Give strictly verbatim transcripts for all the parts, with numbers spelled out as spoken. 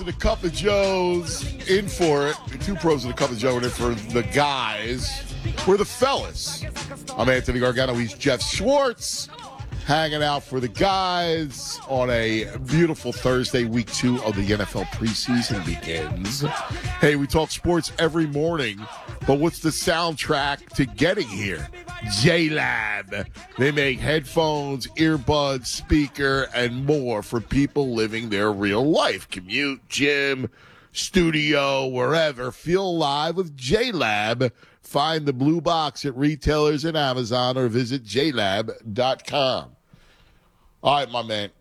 The Cup of Joes in for it. The two pros of the Cup of Joe are in for the guys. We're the fellas. I'm Anthony Gargano. He's Jeff Schwartz. Hanging out for the guys on a beautiful Thursday. Week two of the N F L preseason begins. Hey, we talk sports every morning, but what's the soundtrack to getting here? J-Lab. They make headphones, earbuds, speaker, and more for people living their real life. Commute, gym, studio, wherever. Feel alive with J-Lab. Find the blue box at retailers and Amazon or visit j lab dot com. All right, my man.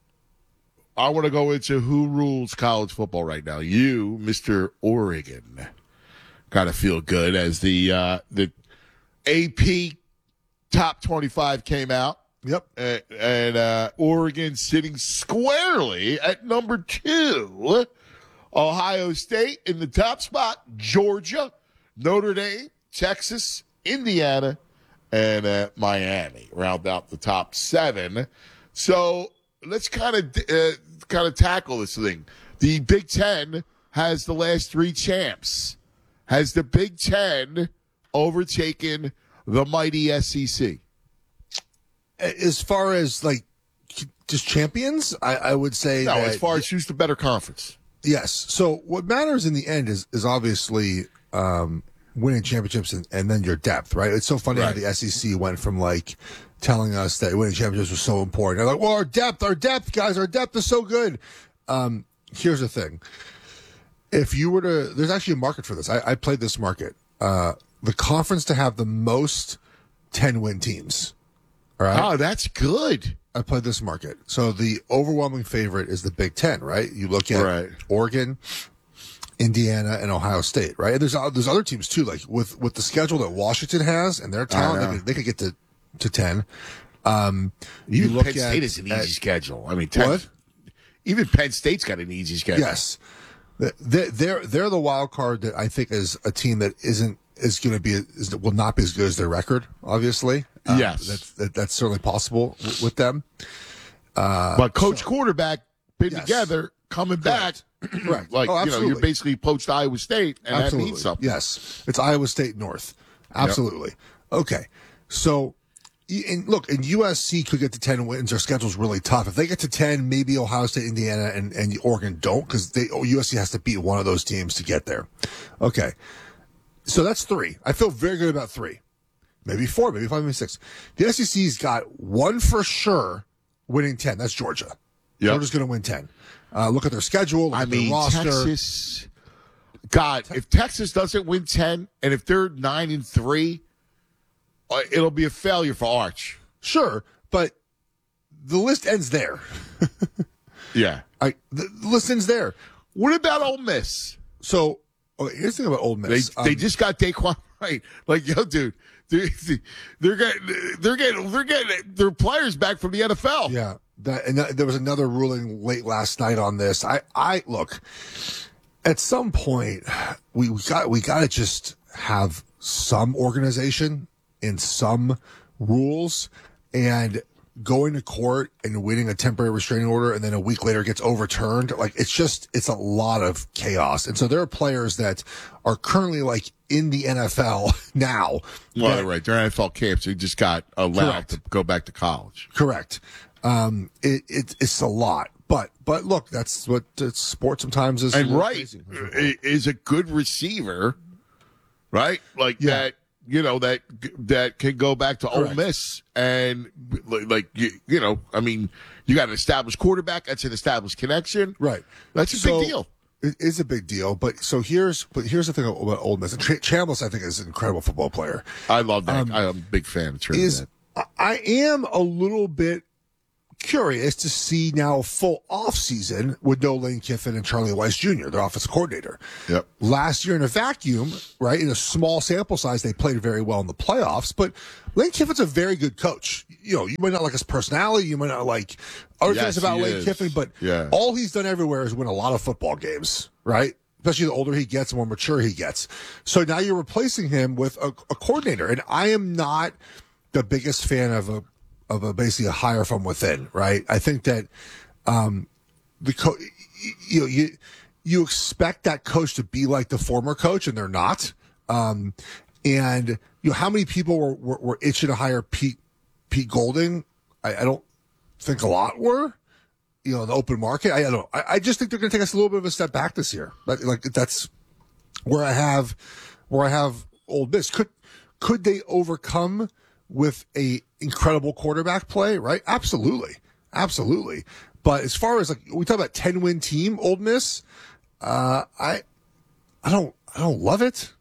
I want to go into who rules college football right now. You, Mister Oregon. Got to feel good as the uh, the A P top twenty-five came out. Yep. And, and uh, Oregon sitting squarely at number two. Ohio State in the top spot. Georgia, Notre Dame, Texas, Indiana, and uh, Miami round out the top seven. So let's kind of uh, kind of tackle this thing. The Big Ten has the last three champs. Has the Big Ten overtaken the mighty S E C? As far as like just champions, I, I would say no. that, As far as who's the better conference? Yes. So what matters in the end is is obviously um, winning championships and, and then your depth, right? It's so funny Right. how the S E C went from like telling us that winning championships was so important. They're like, well, our depth, our depth, guys, our depth is so good. Um, here's the thing. If you were to, there's actually a market for this. I, I played this market. Uh, the conference to have the most ten-win teams. All right. Oh, that's good. I played this market. So the overwhelming favorite is the Big Ten, right? You look at Right. Oregon, Indiana, and Ohio State, right? And there's uh, there's other teams too, like with with the schedule that Washington has and their talent, they could, they could get to to ten. Um, you Even look Penn State at, is an easy at, schedule. I mean, ten, what? Even Penn State's got an easy schedule. Yes, they're they're, they're the wild card that I think is a team that isn't is going to be is, will not be as good as their record. Obviously, um, Yes. that's that, that's certainly possible w- with them. Uh, But coach so- quarterback been Yes. together, coming back. Correct. Like, Oh, you know, absolutely. you're basically poached Iowa State, and Absolutely. that means something. Yes. It's Iowa State North. Absolutely. Okay. So, and look, and U S C could get to ten wins. Their schedule's really tough. If they get to ten, maybe Ohio State, Indiana, and, and Oregon don't, because they U S C has to beat one of those teams to get there. Okay. So that's three. I feel very good about three. Maybe four, maybe five, maybe six. The S E C's got one for sure winning ten. That's Georgia. Yep. Georgia's going to win ten. Uh, look at their schedule. Look I at their mean, roster. Texas. God, if Texas doesn't win ten, and if they're nine and three, uh, it'll be a failure for Arch. Sure, but the list ends there. Yeah. I, the, the list ends there. What about Ole Miss? So okay, here's the thing about Ole They Miss. they Um, just got Daquan right. Like, yo, dude, they, they're getting they're getting they're getting their players back from the N F L. yeah, that, and that, there was another ruling late last night on this. I, I look. At some point, we, we got we got to just have some organization and some rules, and going to court and winning a temporary restraining order and then a week later gets overturned. Like, it's just, it's a lot of chaos. And so there are players that are currently like in the N F L now. Well, that- right. They're N F L camps. They just got allowed Correct. to go back to college. Correct. Um, it, it, it's a lot. But, but look, that's what uh, sport sometimes is. And a little Wright crazy. i- is a good receiver, right? Like Yeah. that, you know, that that can go back to Ole Correct. Miss and like you, you know, I mean, you got an established quarterback. That's an established connection, Right. That's a So, big deal. It is a big deal. But so here's, but here's the thing about Ole Miss. And Ch- Chambliss, I think, is an incredible football player. I love that. Um, I'm a big fan of Is Trinidad. I I am a little bit curious to see now a full off season with no Lane Kiffin and Charlie Weiss Junior, their offensive coordinator. Yep. Last year in a vacuum, right, in a small sample size, they played very well in the playoffs, but Lane Kiffin's a very good coach. You know, you might not like his personality, you might not like other Yes, things about he Lane is. Kiffin, but Yeah. all he's done everywhere is win a lot of football games, right? Especially the older he gets, the more mature he gets. So now you're replacing him with a, a coordinator, and I am not the biggest fan of a of a basically a hire from within, right? I think that um, the co- you know you you expect that coach to be like the former coach, and they're not. Um, and you know, how many people were, were, were itching to hire Pete Pete Golding? I, I don't think a lot were. You know, in the open market. I, I don't. I, I just think they're going to take us a little bit of a step back this year. Like, like that's where I have where I have Ole Miss. Could could they overcome with a incredible quarterback play? Right? Absolutely, absolutely. But as far as like we talk about ten win team, Ole Miss, uh, I I don't I don't love it.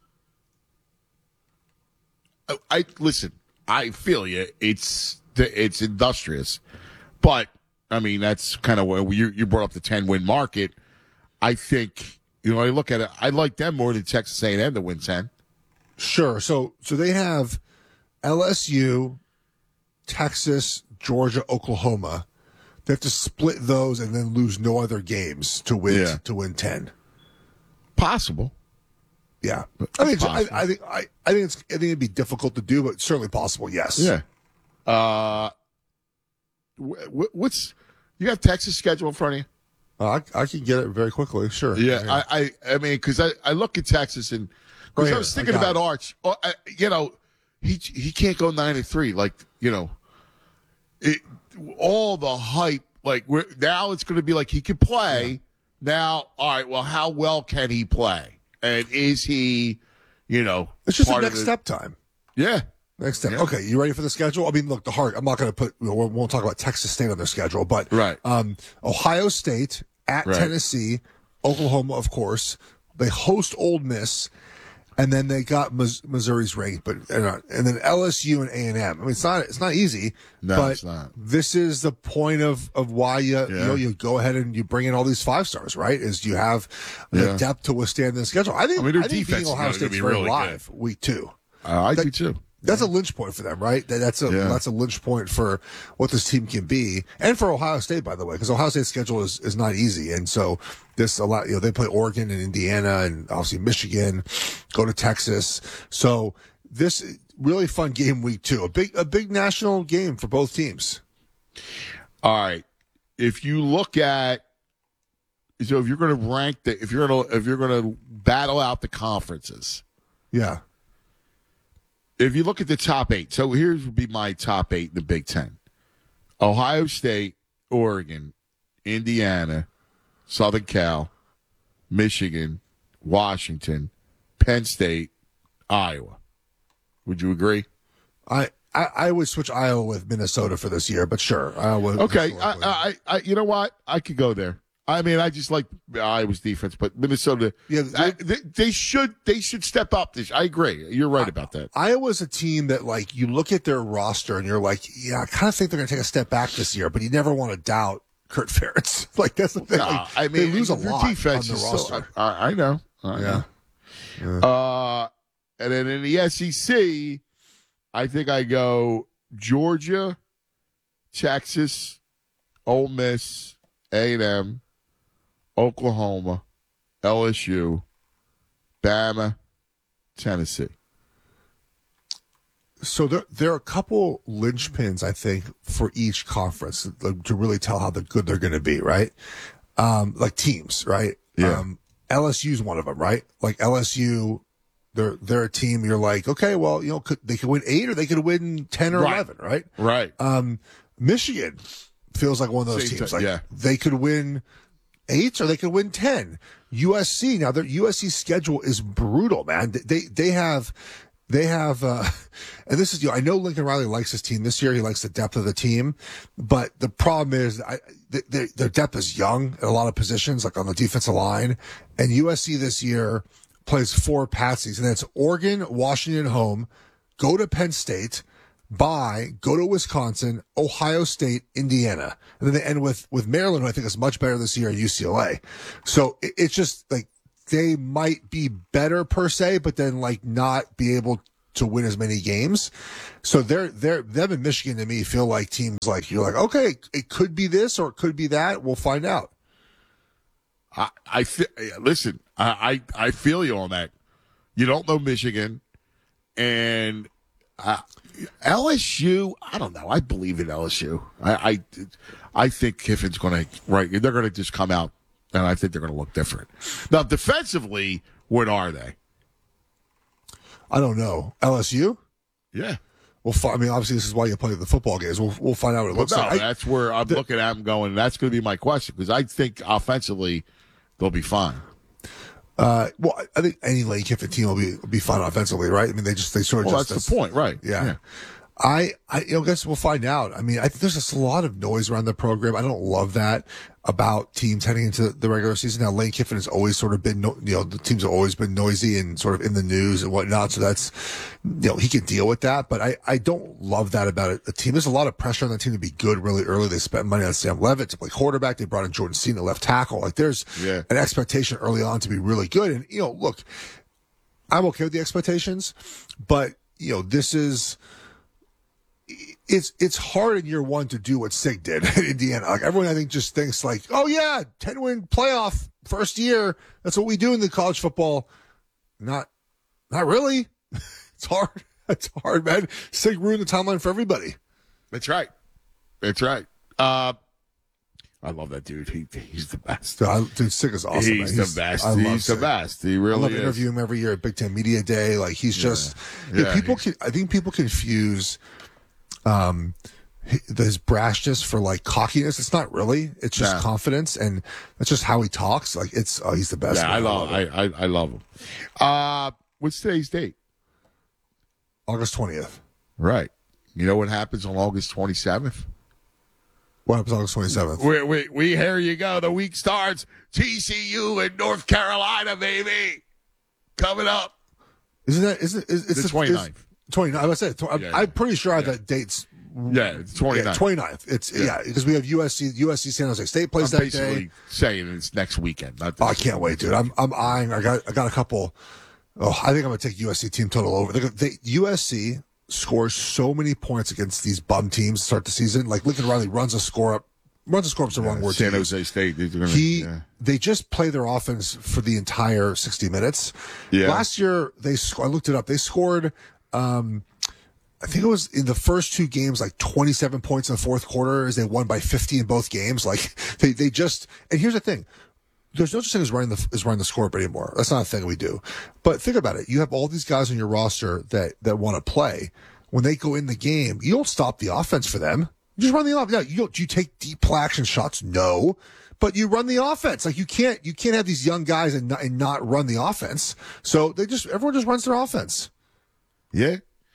I, I listen. I feel you. It's it's industrious, but I mean that's kind of where you you brought up the ten win market. I think you know I look at it. I like them more than Texas A and M to win ten. Sure. So so they have L S U, Texas, Georgia, Oklahoma. They have to split those and then lose no other games to win Yeah. to win ten. Possible. Yeah, I mean, It's I, I think I, I think it's I think it'd be difficult to do, but certainly possible. Yes. Yeah. Uh, wh- what's you got Texas schedule in front of you? Uh, I I can get it very quickly. Sure. Yeah, I, I, I mean, because I, I look at Texas and Go because I ahead. was thinking I got about Arch. Oh, I, you know, he he can't go nine and three. Like you know, it all the hype. Like we're now it's going to be like he can play. Yeah. Now, all right. Well, how well can he play? And is he, you know, It's just a part of next the- step time. Yeah. Next step. Yeah. Okay, you ready for the schedule? I mean, look, the heart. I'm not going to put. We won't we'll talk about Texas State on their schedule, but Right. Um, Ohio State at Right. Tennessee, Oklahoma, of course. They host Ole Miss, and then they got Mis- Missouri's ranked, but and, and then L S U and A and M. I mean, it's not it's not easy. No, but it's not. This is the point of of why you you Yeah. know you go ahead and you bring in all these five stars, right? Is you have the Yeah. depth to withstand the schedule. I think I mean, their I think defense being is Ohio gonna State's be very really live week two. Uh, I That- do too. That's a lynch point for them, right? That- That's a Yeah. that's a lynch point for what this team can be, and for Ohio State, by the way, because Ohio State's schedule is, is not easy, and so this a lot. You know, they play Oregon and Indiana, and obviously Michigan, go to Texas. So this really fun game week two, a big a big national game for both teams. All right. If you look at so if you're going to rank the if you're going to if you're going to battle out the conferences, Yeah, if you look at the top eight, so here's would be my top eight in the Big Ten: Ohio State, Oregon, Indiana, Southern Cal, Michigan, Washington, Penn State, Iowa. Would you agree? I. I, I would switch Iowa with Minnesota for this year, but sure, Iowa. Okay, I, I, I, you know what? I could go there. I mean, I just like Iowa's defense, but Minnesota, Yeah, I, they, they should they should step up this. I agree. You're right about that. Iowa's a team that, like, you look at their roster and you're like, yeah, I kind of think they're going to take a step back this year, but you never want to doubt Kurt Ferentz. Like, that's the thing. Nah, Like, I mean, they lose a their lot defense on the is roster. So, I, I know. I Yeah. know. Uh, and then in the S E C, I think I go Georgia, Texas, Ole Miss, A and M, Oklahoma, L S U, Bama, Tennessee. So there, there are a couple linchpins, I think, for each conference like, to really tell how the good they're going to be, right? Um, like teams, right? Yeah. Um, L S U's one of them, right? Like L S U, they're they're a team. You're like, okay, well, you know, could, they could win eight or they could win ten or Right. eleven, right? Right. Um, Michigan feels like one of those Same teams. time, Like yeah. they could win eight or they could win ten. U S C now, their U S C schedule is brutal, man. They they have they have, uh, and this is you know, I know Lincoln Riley likes his team this year. He likes the depth of the team, but the problem is I, they, they, their depth is young in a lot of positions, like on the defensive line. And U S C this year plays four patsies, and that's Oregon, Washington home, go to Penn State, bye, go to Wisconsin, Ohio State, Indiana. And then they end with, with Maryland, who I think is much better this year, and U C L A. So it, it's just like they might be better per se, but then like not be able to win as many games. So they're, they're, them in Michigan to me feel like teams like, you're like, okay, it could be this or it could be that. We'll find out. I, I fe- listen. I, I I feel you on that. You don't know Michigan, and uh, L S U. I don't know. I believe in L S U. I I, I think Kiffin's going to right. They're going to just come out and I think they're going to look different. Now, defensively, what are they? I don't know. L S U? Yeah. Well, I mean, obviously, this is why you play the football games. We'll we'll find out what it Well, looks no, like. that's where I'm the, looking at them going, that's going to be my question, because I think offensively they'll be fine. Uh, well, I think any Lane Kiffin team will be will be fine offensively, right? I mean, they just they sort of Well, just that's the point, right? Yeah. yeah. I, I, you know, guess we'll find out. I mean, I think there's just a lot of noise around the program. I don't love that about teams heading into the regular season. Now, Lane Kiffin has always sort of been, you know, the teams have always been noisy and sort of in the news and whatnot. So that's, you know, he can deal with that. But I, I don't love that about it. The team, there's a lot of pressure on the team to be good really early. They spent money on Sam Levitt to play quarterback. They brought in Jordan Cena, left tackle. Like there's yeah. an expectation early on to be really good. And, you know, look, I'm okay with the expectations, but, you know, this is, It's it's hard in year one to do what Sig did in Indiana. Like everyone, I think, just thinks like, oh yeah, ten win playoff first year. That's what we do in the college football. Not, not really. It's hard. It's hard, man. Sig ruined the timeline for everybody. That's right. That's right. Uh, I love that dude. He he's the best. Dude, I, dude Sig is awesome. He's, man. he's the best. I love He's the Sig. best. He really I love is. to interview him every year at Big Ten Media Day. Like he's Yeah. just Yeah, yeah, people. he's- Can, I think people confuse um his brashness for like cockiness. It's not really. It's just Yeah. confidence, and that's just how he talks. Like it's oh, he's the best. Yeah, man. I love. it. I, I I love him. Uh, what's today's date? August twentieth. Right. You know what happens on August twenty seventh? What happens August twenty seventh? We, we, we, here you go. The week starts. T C U in North Carolina, baby. Coming up. Isn't that? Isn't is, it's The twenty-ninth. twenty-ninth. I was say. tw- Yeah, I'm pretty sure I have that dates. Yeah, it's twenty-ninth. Yeah, twenty-ninth. It's Yeah. yeah, because we have U S C. U S C San Jose State plays I'm that basically day. saying it's next weekend. Not this Oh, I can't wait, dude. I'm I'm eyeing. I got I got a couple. Oh, I think I'm gonna take U S C team total over. They, they, U S C scores so many points against these bum teams to start the season. Like Lincoln Riley runs a score up. Runs a score up's the wrong word. San to use. Jose State. They're gonna, He, yeah. they just play their offense for the entire sixty minutes. Yeah. Last year, they, sc- I looked it up. They scored, um, I think it was in the first two games, like twenty-seven points in the fourth quarter as they won by fifty in both games. Like they, they just, and here's the thing. There's no such thing as running the, as running the score up anymore. That's not a thing we do. But think about it. You have all these guys on your roster that, that want to play. When they go in the game, you don't stop the offense for them. You just run the offense. No, you don't, do you take deep play action shots? No. But you run the offense. Like you can't, you can't have these young guys and not, and not run the offense. So they just, everyone just runs their offense. Yeah.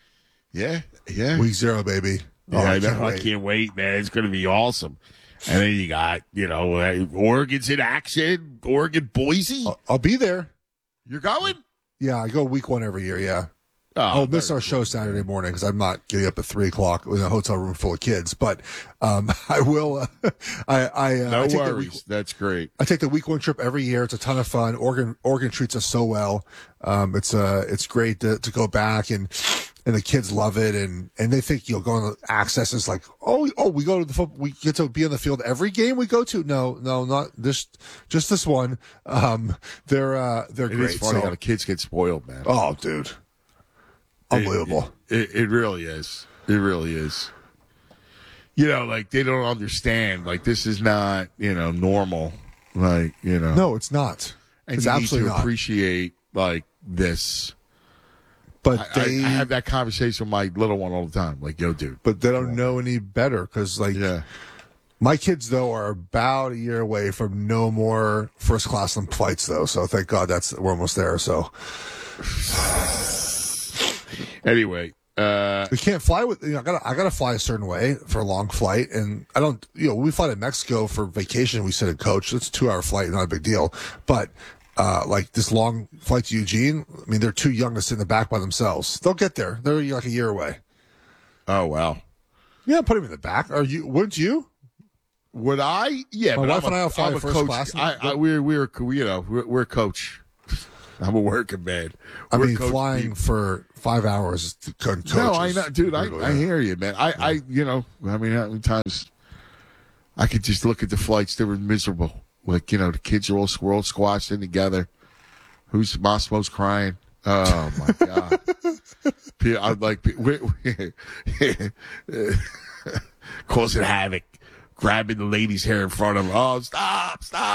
Yeah. Yeah. Week zero, baby. Yeah, Oh, I, I know. can't I wait. can't wait, man. It's going to be awesome. And then you got, you know, uh, Oregon's in action. Oregon, Boise. I'll, I'll be there. You're going? Yeah, I go week one every year. Yeah. Oh, I'll miss very our show Saturday morning because I'm not getting up at three o'clock in a hotel room full of kids. But um, I will. Uh, I, I, uh, No I take worries. The week, That's great. I take the week one trip every year. It's a ton of fun. Oregon, Oregon treats us so well. Um, it's uh, it's great to, to go back and and the kids love it and and they think you'll go on the access is like oh oh we go to the football we get to be on the field every game we go to no no not this just this one. Um, they're uh, they're It great. is funny So- how the kids get spoiled, man. oh, dude, unbelievable. It, it, it really is. It really is. You know, like they don't understand. Like this is not, you know, normal. Like, you know. No, it's not. and It's you need absolutely to not. appreciate like this. But I, I, they, I have that conversation with my little one all the time. Like, yo, dude. but they don't know any better because, like, Yeah. my kids though are about a year away from no more first class flights though. So thank God that's we're almost there. So Anyway, uh, we can't fly with. You know, I gotta I gotta fly a certain way for a long flight, and I don't. You know, when we fly to Mexico for vacation, we sit in coach. It's a two hour flight, not a big deal. But uh, like this long flight to Eugene, I mean, they're too young to sit in the back by themselves. They'll get there. They're like a year away. oh wow. Yeah, put them in the back. Are you? Wouldn't you? Would I? Yeah, My but wife I'm and a- I will fly I'm a first coach. class. I, I, we're we're you know we're, we're a coach. I'm a working man. I We're mean, coach flying people. for five hours to co- coach. No, I is know, dude. I, brutal, I yeah. hear you, man. I, I, you know, I mean, how many times I could just look at the flights; they were miserable. Like, you know, the kids are all squirrel squashed in together. Who's Mosmos crying? Oh my god! Pe- I'd like pe- we- we- causing havoc, grabbing the lady's hair in front of her. Oh, stop, stop!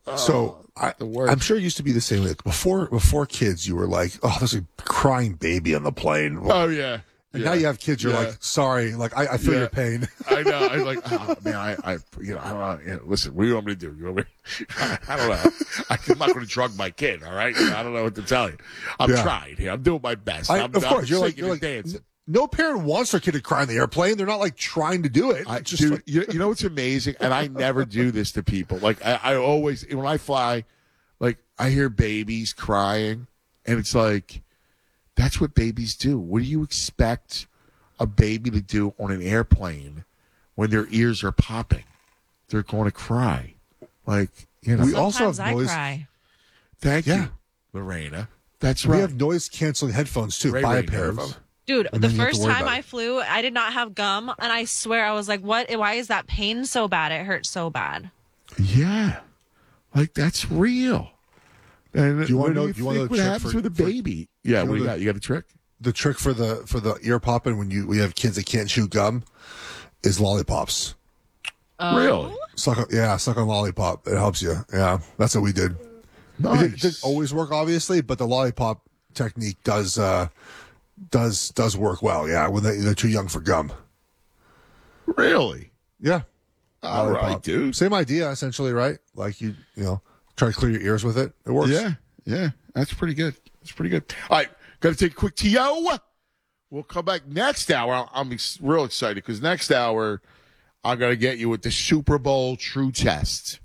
So I, the worst. I'm sure it used to be the same way. Before before kids, you were like, oh, there's a crying baby on the plane. Oh, yeah. And yeah. now you have kids, you're Yeah. like, sorry, like, I, I feel Yeah. your pain. I know. I like, oh, man, I, I, you know, I don't know. You know, listen, what do you want me to do? You want me? I don't know. I, I'm not going to drug my kid. All right. I don't know what to tell you. I'm Yeah. trying here. I'm doing my best. I, I'm, of I'm course, you're like, singing you're and like dancing. no parent wants their kid to cry in the airplane. They're not like trying to do it. I, It's just dude, like, you, you know what's amazing? And I never do this to people. Like, I, I always, when I fly, like, I hear babies crying, and it's like, that's what babies do. What do you expect a baby to do on an airplane when their ears are popping? They're going to cry. Like, you know. We also Sometimes have I noise- cry. Thank Yeah. you, Lorena. That's we right. have noise canceling headphones too. Ray Buy Ray a pair of knows. them. Dude, And the then you have to first worry time about I it. flew, I did not have gum, and I swear I was like, "What? Why is that pain so bad? It hurts so bad." Yeah. Like, that's real. And Do you wanna what know- you do you wanna think know what the trick happens for- with a for- baby? Yeah, you know what do you the- got? You got a trick? The trick for the for the ear popping when you we have kids that can't chew gum is lollipops. Really? Suck on, yeah, suck on lollipop. It helps you. Yeah, that's what we did. Nice. It didn't always work, obviously, but the lollipop technique does uh, does does work well. Yeah, when they, they're too young for gum. Really? Yeah, All right, Lollipop. dude. Same idea, essentially, right? Like you, you know, try to clear your ears with it. It works. Yeah, yeah. That's pretty good. That's pretty good. All right, got to take a quick T O. We'll come back next hour. I'm ex- real excited because next hour I'm going to get you with the Super Bowl True Test.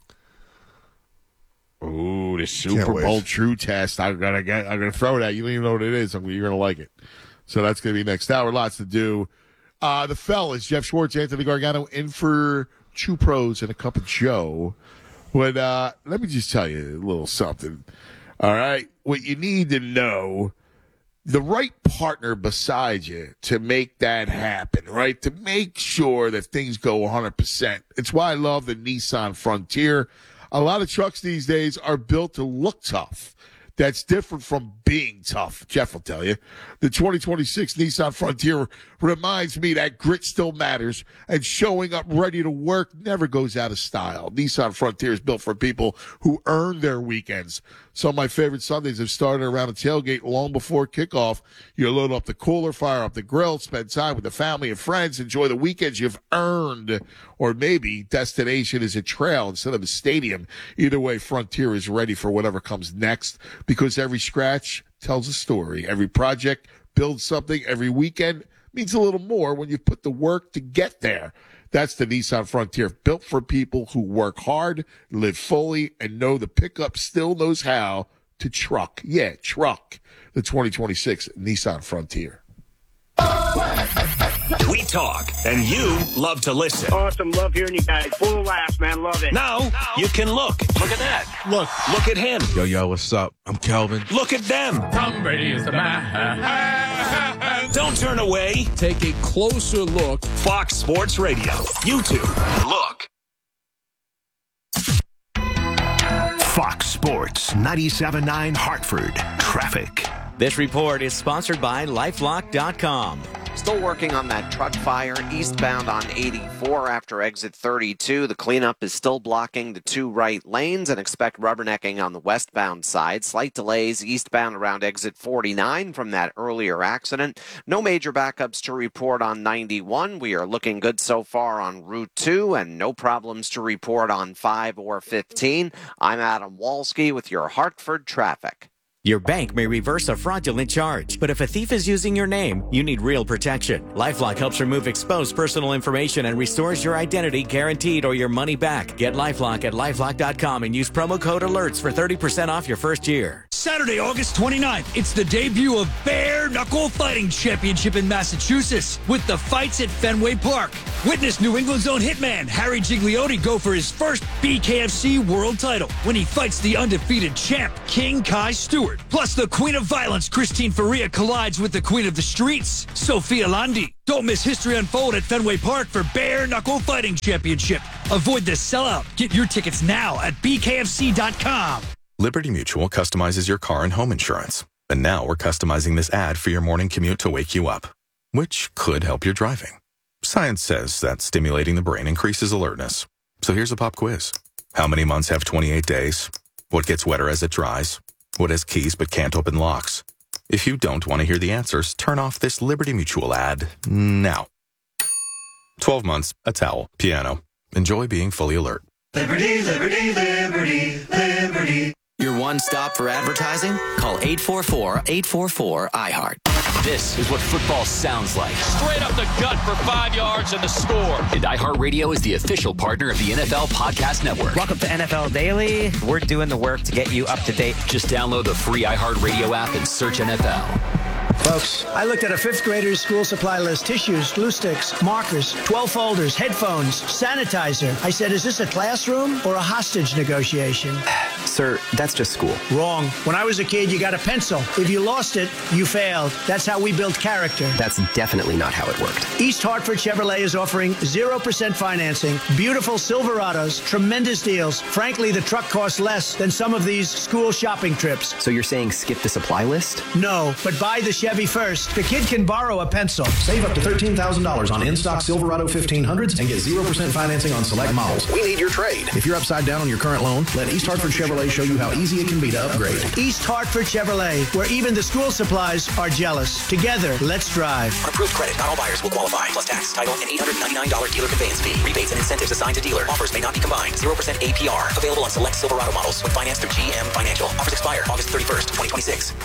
Ooh, the Super wait. Bowl True Test. I'm gonna get. I'm gonna throw it at you. You don't even know what it is. I'm, you're gonna like it. So that's gonna be next hour. Lots to do. Uh, the fellas, Jeff Schwartz, Anthony Gargano, in for Two Pros and a Cup of Joe. But uh, let me just tell you a little something. All right, what you need to know: the right partner beside you to make that happen. Right, to make sure that things go one hundred percent. It's why I love the Nissan Frontier. A lot of trucks these days are built to look tough. That's different from being tough. Jeff will tell you. The twenty twenty-six Nissan Frontier reminds me that grit still matters, and showing up ready to work never goes out of style. Nissan Frontier is built for people who earn their weekends. Some of my favorite Sundays have started around a tailgate long before kickoff. You load up the cooler, fire up the grill, spend time with the family and friends, enjoy the weekends you've earned. Or maybe destination is a trail instead of a stadium. Either way, Frontier is ready for whatever comes next, because every scratch tells a story. Every project builds something. Every weekend means a little more when you put the work to get there. That's the Nissan Frontier, built for people who work hard, live fully, and know the pickup still knows how to truck. Yeah, truck. The twenty twenty-six Nissan Frontier. We talk, and you love to listen. Awesome. Love hearing you guys. Full of laughs, man. Love it. Now you can look. Look at that. Look, Look at him. yo, yo, what's up? I'm Kelvin. Look at them. Tom Brady is the man. Don't turn away. Take a closer look. Fox Sports Radio. YouTube. Look. Fox Sports ninety-seven point nine Hartford. Traffic. This report is sponsored by LifeLock dot com. Still working on that truck fire eastbound on eighty-four after exit thirty-two. The cleanup is still blocking the two right lanes, and expect rubbernecking on the westbound side. Slight delays eastbound around exit forty-nine from that earlier accident. No major backups to report on ninety-one. We are looking good so far on Route two, and no problems to report on five or fifteen. I'm Adam Walski with your Hartford traffic. Your bank may reverse a fraudulent charge, but if a thief is using your name, you need real protection. LifeLock helps remove exposed personal information and restores your identity guaranteed or your money back. Get LifeLock at LifeLock dot com and use promo code alerts for thirty percent off your first year. Saturday, August twenty-ninth, it's the debut of Bare Knuckle Fighting Championship in Massachusetts with the fights at Fenway Park. Witness New England's own hitman Harry Gigliotti go for his first B K F C world title when he fights the undefeated champ King Kai Stewart. Plus, the Queen of Violence Christine Faria collides with the Queen of the Streets, Sophia Landi. Don't miss history unfold at Fenway Park for Bare Knuckle Fighting Championship. Avoid the sellout. Get your tickets now at B K F C dot com. Liberty Mutual customizes your car and home insurance. And now we're customizing this ad for your morning commute to wake you up, which could help your driving. Science says that stimulating the brain increases alertness. So here's a pop quiz. How many months have twenty-eight days? What gets wetter as it dries? What has keys but can't open locks? If you don't want to hear the answers, turn off this Liberty Mutual ad now. twelve months, a towel, piano. Enjoy being fully alert. Liberty, liberty, liberty, liberty. Your one stop for advertising? Call eight four four, eight four four, I heart. This is what football sounds like. Straight up the gut for five yards and the score. And iHeartRadio is the official partner of the N F L Podcast Network. Welcome to N F L Daily. We're doing the work to get you up to date. Just download the free iHeartRadio app and search N F L. Folks, I looked at a fifth grader's school supply list. Tissues, glue sticks, markers, twelve folders, headphones, sanitizer. I said, is this a classroom or a hostage negotiation? Sir, that's just school. Wrong. When I was a kid, you got a pencil. If you lost it, you failed. That's how we build character. That's definitely not how it worked. East Hartford Chevrolet is offering zero percent financing, beautiful Silverados, tremendous deals. Frankly, the truck costs less than some of these school shopping trips. So you're saying skip the supply list? No, but buy the Chevy first. The kid can borrow a pencil. Save up to thirteen thousand dollars on in-stock Silverado fifteen hundreds and get zero percent financing on select models. We need your trade. If you're upside down on your current loan, let East Hartford Chevrolet show you how easy it can be to upgrade. East Hartford Chevrolet, where even the school supplies are jealous. Together, let's drive. On approved credit, not all buyers will qualify. Plus tax, title, and eight hundred ninety-nine dollars dealer conveyance fee. Rebates and incentives assigned to dealer. Offers may not be combined. zero percent A P R. Available on select Silverado models with finance through G M Financial. Offers expire August thirty-first, twenty twenty-six.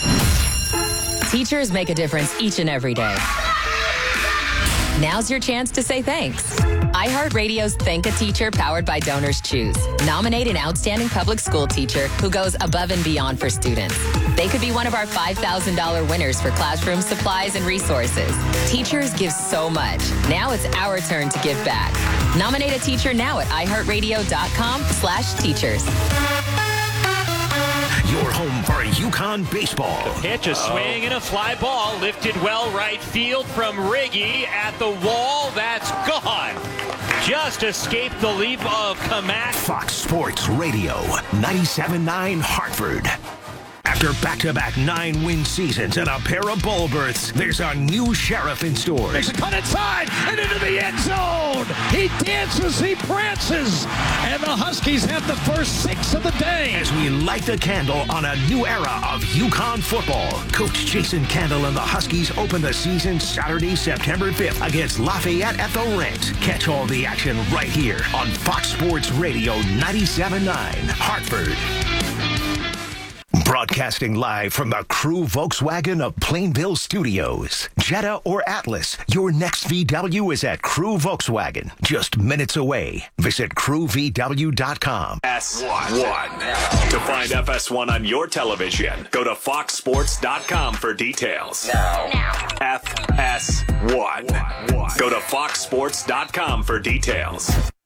Teachers make a difference each and every day. Now's your chance to say thanks. iHeartRadio's Thank a Teacher, powered by Donors Choose. Nominate an outstanding public school teacher who goes above and beyond for students. They could be one of our five thousand dollars winners for classroom supplies and resources. Teachers give so much. Now it's our turn to give back. Nominate a teacher now at iHeartRadio.com slash teachers. Your home for UConn baseball. The pitch, a swing and a fly ball lifted well right field from Riggy at the wall. That's gone. Just escaped the leap of Kamak. Fox Sports Radio, ninety-seven point nine Hartford. After back-to-back nine-win seasons and a pair of bowl berths, there's a new sheriff in store. Makes a cut inside and into the end zone. He dances, he prances, and the Huskies have the first six of the day. As we light the candle on a new era of UConn football, Coach Jason Candle and the Huskies open the season Saturday, September fifth against Lafayette at the Rent. Catch all the action right here on Fox Sports Radio ninety-seven point nine Hartford. Broadcasting live from the Crew Volkswagen of Plainville Studios. Jetta or Atlas, your next V W is at Crew Volkswagen. Just minutes away. Visit crew v w dot com. F S one. To find F S one on your television, go to fox sports dot com for details. Now. F S one. Go to fox sports dot com for details.